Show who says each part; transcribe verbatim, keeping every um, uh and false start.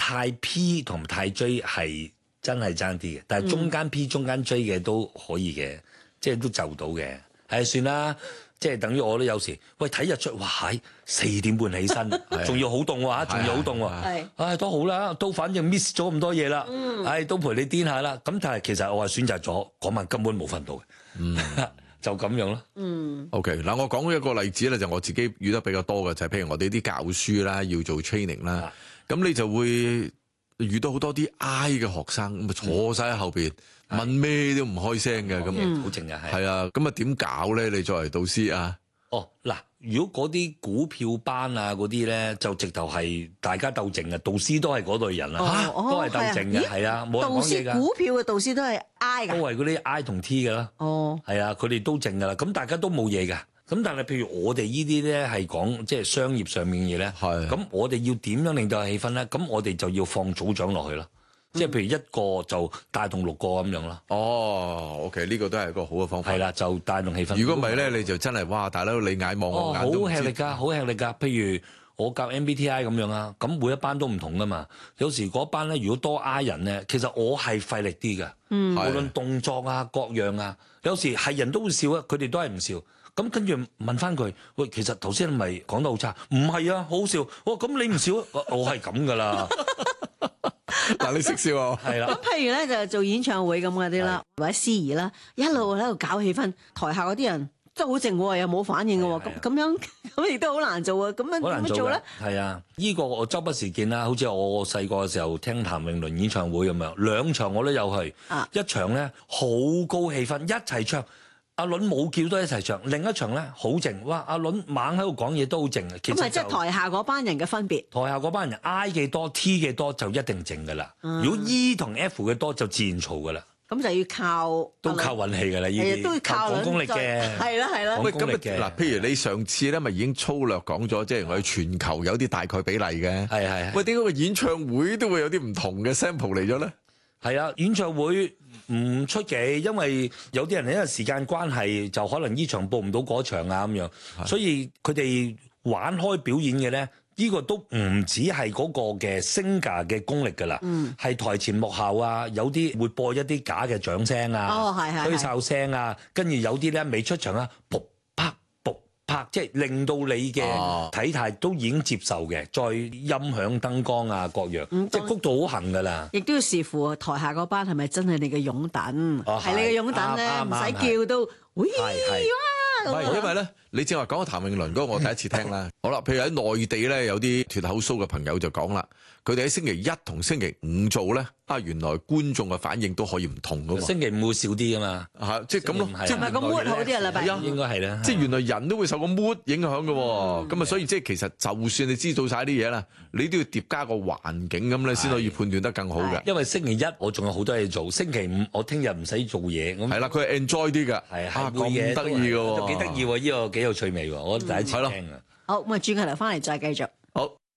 Speaker 1: 太 P 同太 J 係真係爭啲嘅，但係中間 P、嗯、中間 J 嘅都可以嘅，即係都就到嘅。係算啦，即係等於我都有時，喂睇日出，哇係四點半起身，仲要好凍喎，仲要好凍喎，唉、哎、都好啦，都反正 miss 咗咁多嘢啦，唉、嗯哎、都陪你癲下啦。咁但係其實我係選擇咗嗰晚根本冇瞓到嘅，嗯、就咁樣咯。嗯
Speaker 2: ，OK 嗱，我講一個例子咧，就我自己遇得比較多嘅就係、是、譬如我哋啲教書啦，要做 training 啦，咁、啊、你就會遇到好多啲 I 嘅學生咁啊坐晒喺後邊。問咩都唔開聲嘅，咁
Speaker 1: 好靜嘅係。
Speaker 2: 係啊，咁啊點搞咧？你作為導師啊？
Speaker 1: 哦，嗱，如果嗰啲股票班啊嗰啲咧，就直頭係大家鬥靜嘅，導師都係嗰類人啦，嚇、哦，都係鬥靜嘅，係啊，冇人講嘢㗎。
Speaker 3: 導師股票嘅導師都係 I 㗎，
Speaker 1: 都係嗰啲 I 同 T 嘅啦。哦，係啊，佢哋都靜㗎啦，咁大家都冇嘢㗎。咁但係譬如我哋呢啲咧係講即係商業上面嘅嘢咧，係。咁我哋要點樣令到氣氛咧？咁我哋就要放組長落去咯。即係譬如一個就帶動六個咁樣咯。
Speaker 2: 哦 ，OK， 呢個都係一個好嘅方法。
Speaker 1: 係啦，就帶動氣氛。
Speaker 2: 如果唔係咧，你就真係哇，大佬你眼望我眼都唔知。好吃力㗎，好吃力㗎。譬如我教 M B T I 咁樣啊，咁每一班都唔同㗎嘛。有時嗰班咧，如果多 I 人咧，其實我係費力啲㗎。嗯。無論動作啊、各樣啊，有時係人都會笑啊，佢哋都係唔笑。咁跟住問翻佢，喂，其實頭先係咪講得好差？唔係啊，好好笑。我咁你唔笑，我係咁㗎啦。嗱，你識笑啊？係
Speaker 3: 啦。咁譬如咧，就做演唱會咁嗰啲啦，或者司儀啦，一路喺度搞氣氛，台下嗰啲人都好靜喎，又冇反應嘅喎，咁咁樣咁亦都好難做啊！咁樣點樣做咧？
Speaker 1: 係啊，呢個我周不時見啦。好似我細個嘅時候聽譚詠麟演唱會咁樣，兩場我都有去。啊，一場咧好高氣氛，一齊唱。阿倫冇叫都一齊唱，另一場咧好靜，哇！阿倫猛喺度講嘢都好靜嘅。咁
Speaker 3: 咪即係台下嗰班人嘅分別。
Speaker 1: 台下嗰班人 I 嘅多 T 嘅多就一定靜㗎啦。嗯、如果 E 同 F 嘅多就自然嘈㗎啦。
Speaker 3: 咁就要靠
Speaker 1: 都靠運氣㗎啦，呢啲
Speaker 3: 都要靠
Speaker 1: 講功力嘅。
Speaker 3: 係啦係啦。
Speaker 2: 喂，咁嗱，譬如你上次咧咪已經粗略講咗，即係我哋全球有啲大概比例嘅。係係。喂，點解個演唱會都會有啲唔同嘅 sample 嚟咗咧？
Speaker 1: 係啊，演唱會唔出奇，因為有啲人因為時間關係，就可能呢場報唔到嗰場啊咁樣，所以佢哋玩開表演嘅咧，呢個都唔止係嗰個嘅 singer 嘅功力㗎啦，係台前幕後啊，有啲會播一啲假嘅掌聲啊，吹哨聲啊，跟住有啲咧未出場啊，噗啪噗啪，即係令到你嘅體態都已經接受嘅，再音響燈光啊各樣，即係谷到好行㗎啦。
Speaker 3: 亦都要視乎台下嗰班係咪真係你嘅擁躉，係你嘅擁躉咧，唔使叫到，喂哇！
Speaker 2: 因為咧，你正話講個譚詠麟嗰個，我第一次聽啦。好啦，譬如喺內地咧，有啲脫口騷嘅朋友就講啦，佢哋喺星期一同星期五做咧，啊原來觀眾嘅反應都可以唔同噶嘛。
Speaker 1: 星期五會少啲噶嘛，
Speaker 2: 嚇，即係咁咯。
Speaker 3: 即係咪個 mood 好啲啊？禮拜
Speaker 1: 應該係啦。
Speaker 2: 即係原來人都會受個 mood 影響嘅喎。咁啊，所以即係其實就算你知道晒啲嘢啦，你都要疊加個環境咁咧，先可以判斷得更好嘅。
Speaker 1: 因為星期一我仲有好多嘢做，星期五我聽日唔使做嘢。
Speaker 2: 係啦，佢係 enjoy 啲㗎。
Speaker 1: 係
Speaker 2: 啊，咁得意嘅喎。
Speaker 1: 幾得意喎！呢個幾有趣味喎，我第一次聽啊。
Speaker 3: 好，咁啊，轉頭嚟翻嚟再繼續。
Speaker 2: 好。